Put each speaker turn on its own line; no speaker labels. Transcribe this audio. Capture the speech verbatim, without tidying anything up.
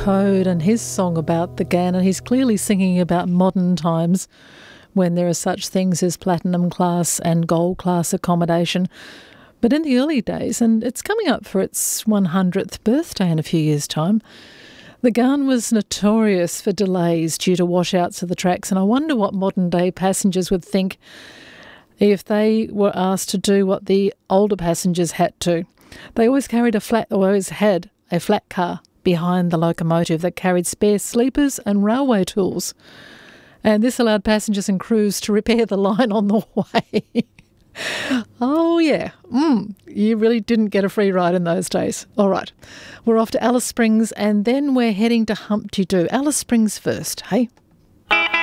Code and his song about the Ghan, and he's clearly singing about modern times when there are such things as platinum class and gold class accommodation. But in the early days, and it's coming up for its one hundredth birthday in a few years' time, the Ghan was notorious for delays due to washouts of the tracks, and I wonder what modern-day passengers would think if they were asked to do what the older passengers had to. They always carried a flat, always had a flat car behind the locomotive that carried spare sleepers and railway tools, and this allowed passengers and crews to repair the line on the way. Oh, yeah. Mm, you really didn't get a free ride in those days. All right. We're off to Alice Springs and then we're heading to Humpty Doo. Alice Springs first, hey?